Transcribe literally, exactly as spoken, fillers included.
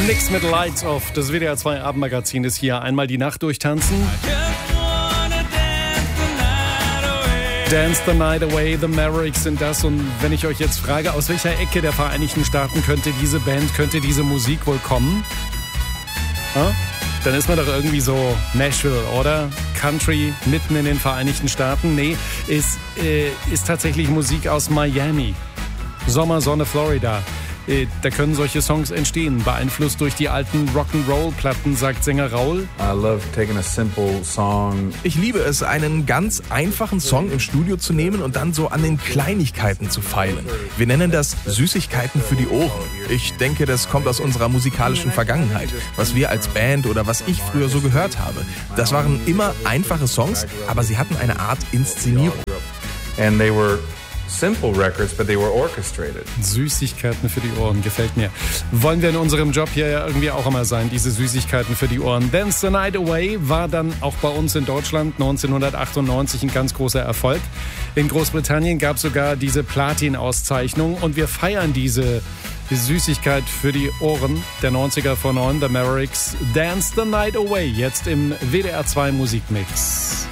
Nix mit Lights Off. Das W D R zwei Abendmagazin ist hier. Einmal die Nacht durchtanzen. Dance the Night Away, The Mavericks sind das. Und wenn ich euch jetzt frage, aus welcher Ecke der Vereinigten Staaten könnte diese Band, könnte diese Musik wohl kommen? Ja? Dann ist man doch irgendwie so Nashville, oder? Country, mitten in den Vereinigten Staaten. Nee, ist, äh, ist tatsächlich Musik aus Miami. Sommer, Sonne, Florida. Äh, da können solche Songs entstehen, beeinflusst durch die alten Rock'n'Roll-Platten, sagt Sänger Raul. I love taking a simple song. Ich liebe es, einen ganz einfachen Song im Studio zu nehmen und dann so an den Kleinigkeiten zu feilen. Wir nennen das Süßigkeiten für die Ohren. Ich denke, das kommt aus unserer musikalischen Vergangenheit, was wir als Band oder was ich früher so gehört habe. Das waren immer einfache Songs, aber sie hatten eine Art Inszenierung. And they were simple records, but they were orchestrated. Süßigkeiten für die Ohren, gefällt mir. Wollen wir in unserem Job hier ja irgendwie auch immer sein, diese Süßigkeiten für die Ohren. Dance the Night Away war dann auch bei uns in Deutschland neunzehnhundertachtundneunzig ein ganz großer Erfolg. In Großbritannien gab es sogar diese Platin-Auszeichnung und wir feiern diese Süßigkeit für die Ohren der neunziger vor neun, The Mavericks. Dance the Night Away, jetzt im W D R zwei Musikmix.